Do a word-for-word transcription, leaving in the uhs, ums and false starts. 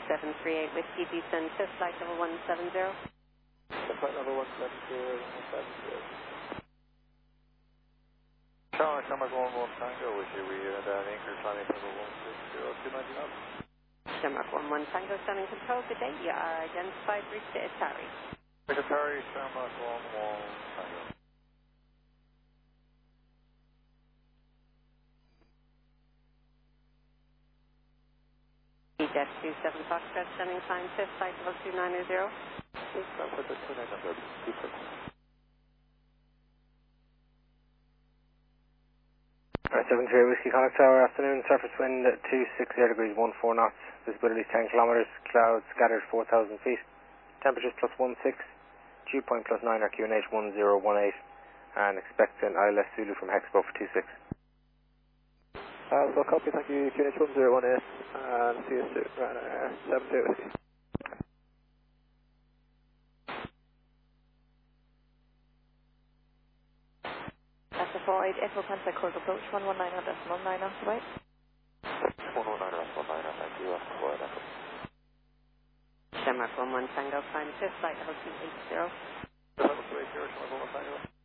seven three eight Whiskey descend to flight level one seven zero. Flight level one seven zero, one seven zero. Charlie, Summer one one Tango with you. We had an anchor planning level one six zero two ninety knots. Shamrock one one Tango, standing control. Good day. You are identified. Reach to Atari. Atari, Shamrock one one Tango. Jet two seven Foxtrot, standing climb to flight level two nine zero. Yes, I'm with the two nine zero. Super. Alright, seven three Whiskey Connect Tower, afternoon, surface wind at two sixty degrees, one four knots, visibility ten kilometers, clouds scattered four thousand feet, temperatures plus one six, dew point plus nine, R Q N H one zero one eight, and expect an I L S Zulu from Hexpo for two six. Uh, so copy, thank you, Q N H one zero one eight, and see you soon, Ryanair seven three Whiskey. That's a four eight, Echo contact course approach, one one nine, decimal nine off the way. one one nine, decimal nine, thank you, off the way, Echo. Shamrock one one Tango, climb to flight level two eight zero. Level two eight zero, Shamrock one one Tango.